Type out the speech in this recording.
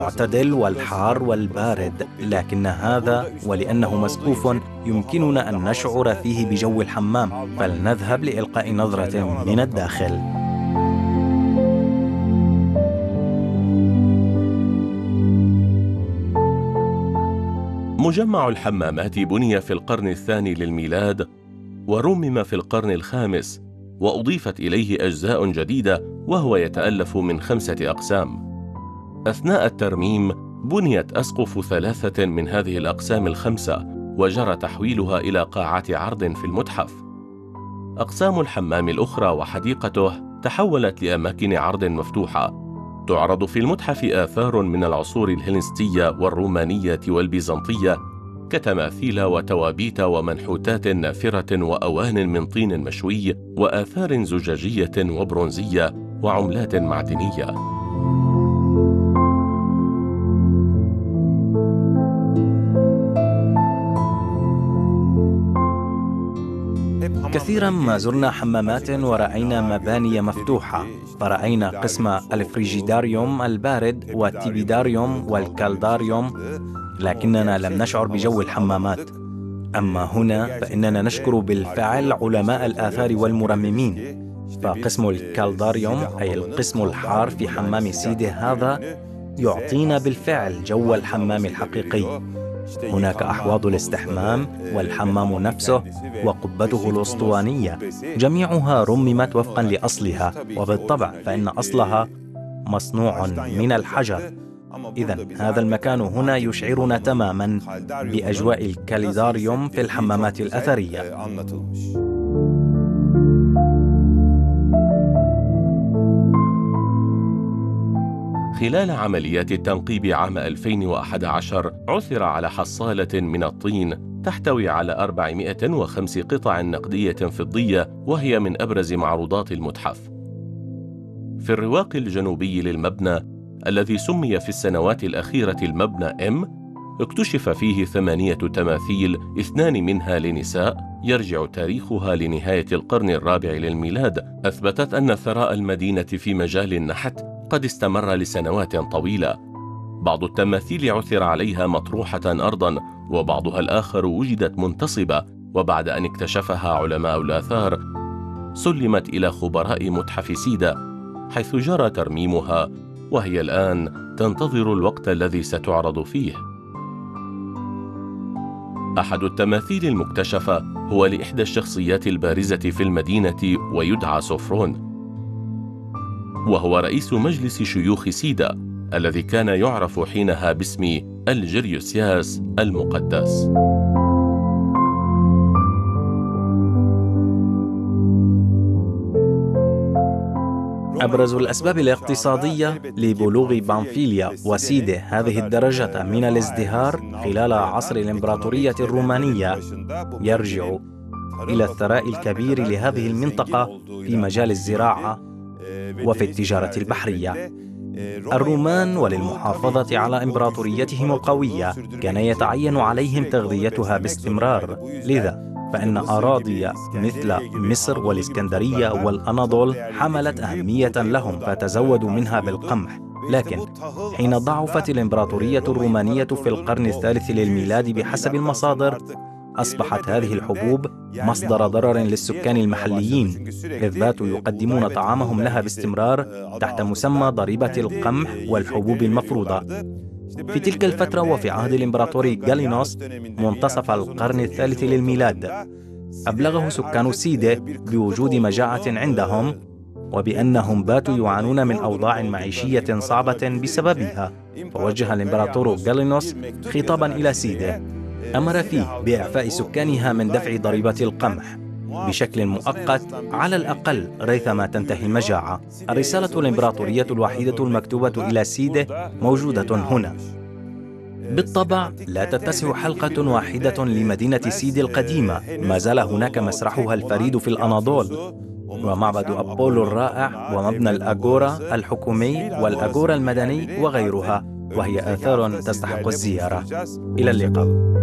المعتدل والحار والبارد، لكن هذا ولأنه مسقوف يمكننا أن نشعر فيه بجو الحمام، فلنذهب لإلقاء نظرة من الداخل. مجمع الحمامات بني في القرن الثاني للميلاد ورمم في القرن الخامس، وأضيفت إليه أجزاء جديدة، وهو يتألف من 5 أقسام. أثناء الترميم بنيت أسقف 3 من هذه الأقسام ال5، وجرى تحويلها إلى قاعة عرض في المتحف. أقسام الحمام الأخرى وحديقته تحولت لأماكن عرض مفتوحة. تعرض في المتحف آثار من العصور الهلينستية والرومانية والبيزنطية، كتماثيل وتوابيت ومنحوتات نافرة وأوان من طين مشوي وآثار زجاجية وبرونزية وعملات معدنية. كثيرا ما زرنا حمامات ورأينا مباني مفتوحة، فرأينا قسم الفريجيداريوم البارد والتيبيداريوم والكالداريوم، لكننا لم نشعر بجو الحمامات. أما هنا فإننا نشكر بالفعل علماء الآثار والمرممين، فقسم الكالداريوم أي القسم الحار في حمام سيدي هذا يعطينا بالفعل جو الحمام الحقيقي. هناك أحواض الاستحمام والحمام نفسه وقبته الأسطوانية، جميعها رممت وفقا لأصلها، وبالطبع فإن أصلها مصنوع من الحجر. إذن هذا المكان هنا يشعرنا تماما بأجواء الكاليداريوم في الحمامات الأثرية. خلال عمليات التنقيب عام 2011 عثر على حصالة من الطين تحتوي على 405 قطع نقدية فضية، وهي من أبرز معروضات المتحف. في الرواق الجنوبي للمبنى الذي سمي في السنوات الأخيرة المبنى M، اكتشف فيه 8 تماثيل، 2 منها لنساء يرجع تاريخها لنهاية القرن الرابع للميلاد، أثبتت أن ثراء المدينة في مجال النحت قد استمر لسنوات طويلة. بعض التماثيل عثر عليها مطروحة أرضاً، وبعضها الآخر وجدت منتصبة، وبعد أن اكتشفها علماء الآثار سلمت إلى خبراء متحف سيدة، حيث جرى ترميمها، وهي الآن تنتظر الوقت الذي ستعرض فيه. أحد التماثيل المكتشفة هو لإحدى الشخصيات البارزة في المدينة، ويدعى سوفرون، وهو رئيس مجلس شيوخ سيدة الذي كان يعرف حينها باسم الجريوسياس المقدس. أبرز الأسباب الاقتصادية لبلوغ بامفيليا وسيدة هذه الدرجة من الازدهار خلال عصر الإمبراطورية الرومانية يرجع إلى الثراء الكبير لهذه المنطقة في مجال الزراعة وفي التجارة البحرية. الرومان وللمحافظة على إمبراطوريتهم القوية كان يتعين عليهم تغذيتها باستمرار، لذا فإن أراضي مثل مصر والإسكندرية والأناضول حملت أهمية لهم، فتزودوا منها بالقمح. لكن حين ضعفت الإمبراطورية الرومانية في القرن الثالث للميلاد بحسب المصادر، أصبحت هذه الحبوب مصدر ضرر للسكان المحليين، إذ باتوا يقدمون طعامهم لها باستمرار تحت مسمى ضريبة القمح والحبوب المفروضة. في تلك الفترة وفي عهد الإمبراطور غالينوس منتصف القرن الثالث للميلاد، أبلغه سكان سيدة بوجود مجاعة عندهم، وبأنهم باتوا يعانون من أوضاع معيشية صعبة بسببها، فوجه الإمبراطور غالينوس خطابا إلى سيدة أمر فيه بإعفاء سكانها من دفع ضريبة القمح بشكل مؤقت على الأقل ريثما تنتهي المجاعة. الرسالة الإمبراطورية الوحيدة المكتوبة إلى سيدة موجودة هنا. بالطبع لا تتسع حلقة واحدة لمدينة سيدة القديمة، ما زال هناك مسرحها الفريد في الأناضول، ومعبد أبولو الرائع، ومبنى الأغورا الحكومي والأغورا المدني وغيرها، وهي آثار تستحق الزيارة. إلى اللقاء.